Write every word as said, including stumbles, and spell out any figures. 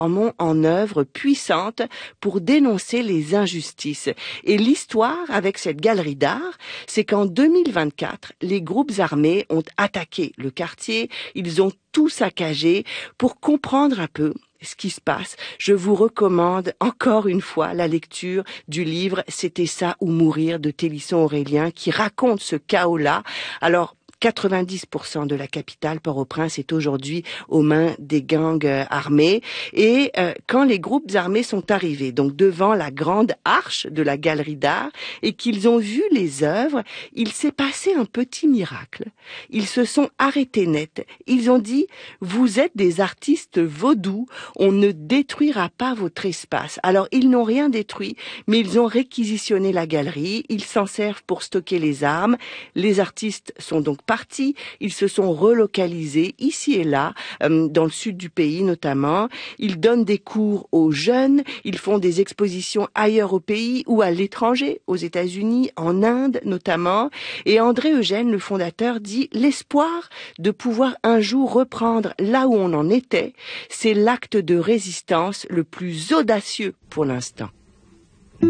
transformons en œuvres puissantes pour dénoncer les injustices. Et l'histoire avec cette galerie d'art, c'est qu'en deux mille vingt-quatre, les groupes armés ont attaqué le quartier, ils ont tout saccagé. Pour comprendre un peu ce qui se passe, je vous recommande encore une fois la lecture du livre « C'était ça ou mourir » de Télisson Aurélien qui raconte ce chaos-là. Alors, quatre-vingt-dix pour cent de la capitale, Port-au-Prince, est aujourd'hui aux mains des gangs euh, armés. Et euh, quand les groupes armés sont arrivés, donc devant la grande arche de la galerie d'art, et qu'ils ont vu les œuvres, il s'est passé un petit miracle. Ils se sont arrêtés net. Ils ont dit « Vous êtes des artistes vaudous, on ne détruira pas votre espace ». Alors, ils n'ont rien détruit, mais ils ont réquisitionné la galerie, ils s'en servent pour stocker les armes. Les artistes sont donc partis, ils se sont relocalisés ici et là, euh, dans le sud du pays notamment. Ils donnent des cours aux jeunes, ils font des expositions ailleurs au pays ou à l'étranger, aux États-Unis, en Inde notamment. Et André Eugène, le fondateur, dit « L'espoir de pouvoir un jour reprendre là où on en était, c'est l'acte de résistance le plus audacieux pour l'instant ».